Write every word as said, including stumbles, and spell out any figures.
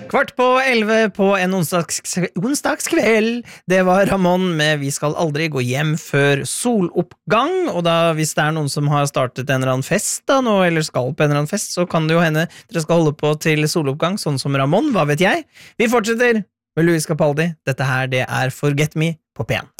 Kvart på elleve på en onsdags, onsdagskveld. Det var Ramón med Vi skal aldri gå hjem før soloppgang. Og da, hvis det er noen som har startet en eller annen fest da nå, eller skal på en eller annen fest, så kan det jo hende dere skal holde på til soloppgang, sånn som Ramón, hva vet jeg. Vi fortsetter med Luis Capaldi. Dette her, det er Forget Me på P en.